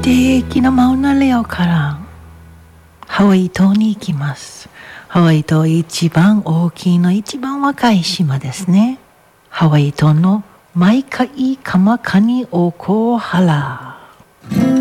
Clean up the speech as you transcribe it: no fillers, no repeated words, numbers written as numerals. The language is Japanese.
できなマウナレオからハワイ島に行きます。ハワイ島一番大きいの一番若い島ですね。ハワイ島のマイカイカマカニオコハラ。